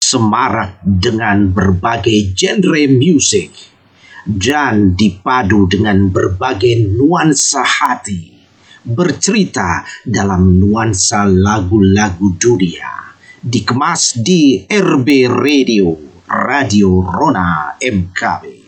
semarak dengan berbagai genre musik dan dipadu dengan berbagai nuansa hati, bercerita dalam nuansa lagu-lagu dunia, dikemas di RB Radio, Radio Rona MKB.